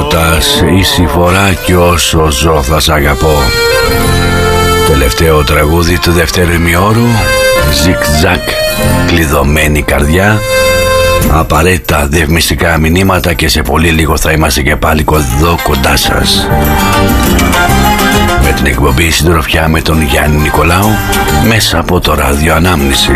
έρωτας, ίση φορά κι όσο ζω θα σ' αγαπώ. Τελευταίο τραγούδι του δεύτερου ημιώρου, ζικ-ζακ, κλειδωμένη καρδιά. Απαραίτητα διαφημιστικά μηνύματα και σε πολύ λίγο θα είμαστε και πάλι εδώ κοντά σας. Με την εκπομπή Συντροφιά με τον Γιάννη Νικολάου μέσα από το ράδιο Ανάμνηση.